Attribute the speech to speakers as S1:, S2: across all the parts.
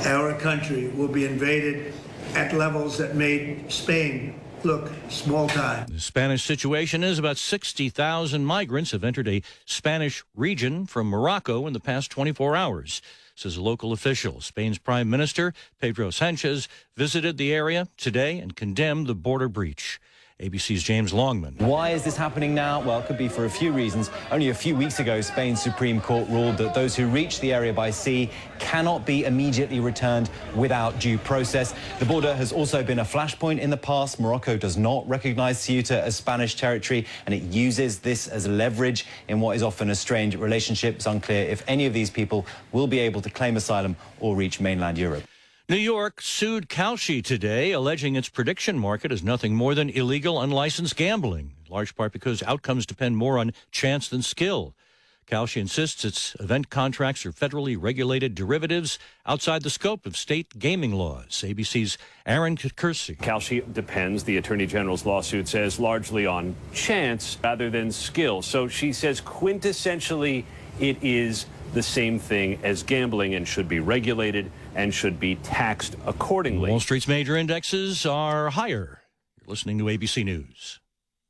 S1: our country will be invaded at levels that made Spain look small time.
S2: The Spanish situation is about 60,000 migrants have entered a Spanish region from Morocco in the past 24 hours, says a local official. Spain's Prime Minister, Pedro Sanchez, visited the area today and condemned the border breach. ABC's James Longman.
S3: Why is this happening now? Well, it could be for a few reasons. Only a few weeks ago, Spain's Supreme Court ruled that those who reach the area by sea cannot be immediately returned without due process. The border has also been a flashpoint in the past. Morocco does not recognize Ceuta as Spanish territory, and it uses this as leverage in what is often a strained relationship. It's unclear if any of these people will be able to claim asylum or reach mainland Europe.
S2: New York sued Kalshi today, alleging its prediction market is nothing more than illegal, unlicensed gambling, in large part because outcomes depend more on chance than skill. Kalshi insists its event contracts are federally regulated derivatives outside the scope of state gaming laws. ABC's Aaron Kersey.
S4: Kalshi depends, the Attorney General's lawsuit says, largely on chance rather than skill. So she says quintessentially it is the same thing as gambling and should be regulated and should be taxed accordingly.
S2: Wall Street's major indexes are higher. You're listening to ABC News.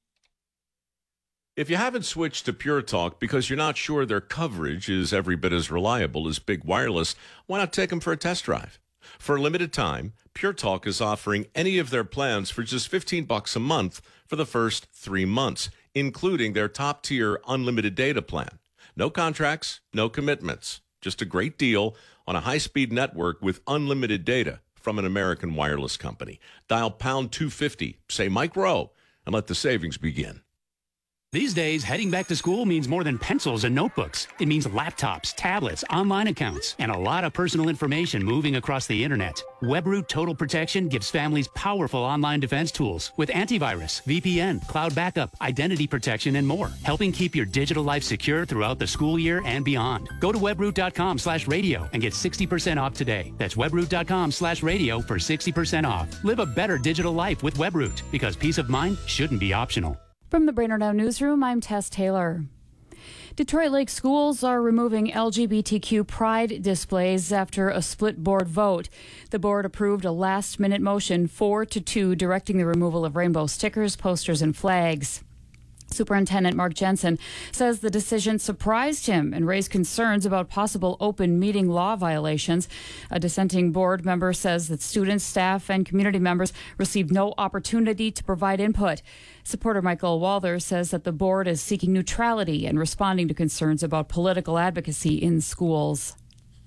S5: If you haven't switched to Pure Talk because you're not sure their coverage is every bit as reliable as Big Wireless, why not take them for a test drive? For a limited time, Pure Talk is offering any of their plans for just $15 a month for the first 3 months, including their top-tier unlimited data plan. No contracts, no commitments. Just a great deal on a high-speed network with unlimited data from an American wireless company. Dial pound 250, say Mike Rowe, and let the savings begin.
S6: These days, heading back to school means more than pencils and notebooks. It means laptops, tablets, online accounts, and a lot of personal information moving across the internet. WebRoot Total Protection gives families powerful online defense tools with antivirus, VPN, cloud backup, identity protection, and more, helping keep your digital life secure throughout the school year and beyond. Go to webroot.com/radio and get 60% off today. That's webroot.com/radio for 60% off. Live a better digital life with WebRoot, because peace of mind shouldn't be optional.
S7: From the Brainerd Now Newsroom, I'm Tess Taylor. Detroit Lake schools are removing LGBTQ pride displays after a split board vote. The board approved a last-minute motion 4-2 directing the removal of rainbow stickers, posters, and flags. Superintendent Mark Jensen says the decision surprised him and raised concerns about possible open meeting law violations. A dissenting board member says that students, staff, and community members received no opportunity to provide input. Supporter Michael Walther says that the board is seeking neutrality and responding to concerns about political advocacy in schools.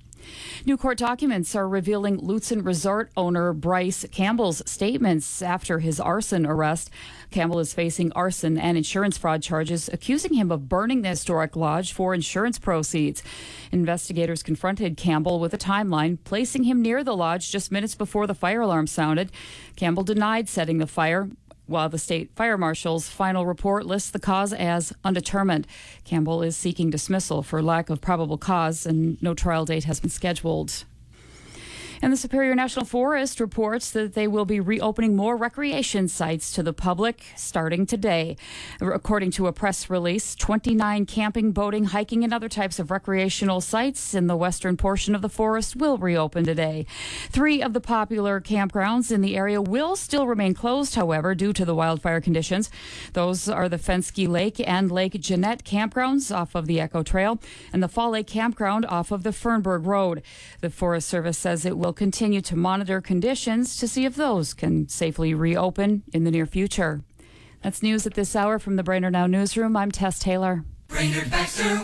S7: New court documents are revealing Lutsen Resort owner Bryce Campbell's statements after his arson arrest. Campbell is facing arson and insurance fraud charges, accusing him of burning the historic lodge for insurance proceeds. Investigators confronted Campbell with a timeline, placing him near the lodge just minutes before the fire alarm sounded. Campbell denied setting the fire, while the state fire marshal's final report lists the cause as undetermined. Campbell is seeking dismissal for lack of probable cause, and no trial date has been scheduled. And the Superior National Forest reports that they will be reopening more recreation sites to the public starting today. According to a press release, 29 camping, boating, hiking, and other types of recreational sites in the western portion of the forest will reopen today. 3 of the popular campgrounds in the area will still remain closed, however, due to the wildfire conditions. Those are the Fensky Lake and Lake Jeanette campgrounds off of the Echo Trail and the Fall Lake campground off of the Fernberg Road. The Forest Service says it will continue to monitor conditions to see if those can safely reopen in the near future. That's news at this hour from the Brainerd Now Newsroom. I'm Tess Taylor.
S8: Brainerd Baxter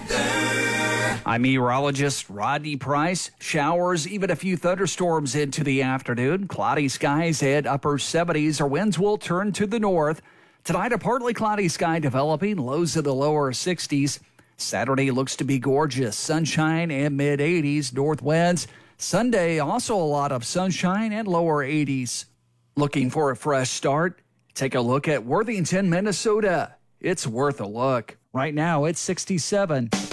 S8: weather.
S9: I'm meteorologist Rodney Price. Showers, even a few thunderstorms into the afternoon. Cloudy skies at upper 70s. Our winds will turn to the north. Tonight, a partly cloudy sky developing, lows in the lower 60s. Saturday looks to be gorgeous. Sunshine and mid-80s. North winds. Sunday, also a lot of sunshine and lower 80s. Looking for a fresh start? Take a look at Worthington, Minnesota. It's worth a look. Right now, it's 67.